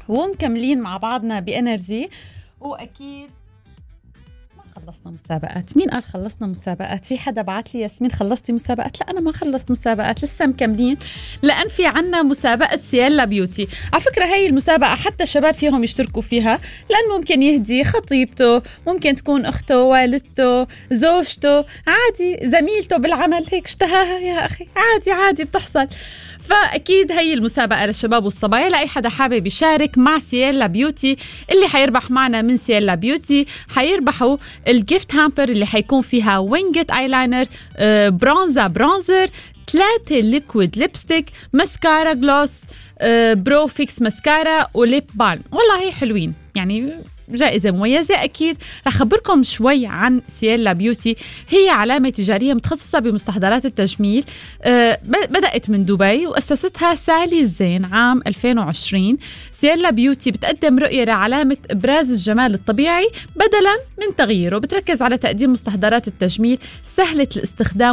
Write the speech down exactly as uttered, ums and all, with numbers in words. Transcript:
ومكملين مع بعضنا بإنرجي. وأكيد خلصنا مسابقات. مين قال خلصنا مسابقات؟ في حدا بعت لي ياسمين خلصتي مسابقات؟ لا أنا ما خلصت مسابقات، لسه مكملين، لأن في عنا مسابقة سييلا بيوتي. على فكرة هاي المسابقة حتى الشباب فيهم يشتركوا فيها، لأن ممكن يهدي خطيبته، ممكن تكون أخته، والدته، زوجته، عادي زميلته بالعمل هيك اشتهاها يا أخي، عادي عادي بتحصل. فأكيد هي المسابقة للشباب والصبايا، لأي حدا حابب يشارك مع سييلا بيوتي. اللي حيربح معنا من سييلا بيوتي حيربحوا الجيفت هامبر اللي حيكون فيها وينجت ايلاينر، آه برونزا برونزر، ثلاثة ليكويد ليبستيك، مسكارا جلوس، آه برو فيكس مسكارا، وليب بالم. والله حلوين يعني، جائزة مميزة. أكيد رح أخبركم شوي عن سييلا بيوتي. هي علامة تجارية متخصصة بمستحضرات التجميل، أه بدأت من دبي وأسستها سالي الزين عام ألفين وعشرين. سييلا بيوتي بتقدم رؤية لعلامة إبراز الجمال الطبيعي بدلاً من تغييره. بتركز على تقديم مستحضرات التجميل سهلة الاستخدام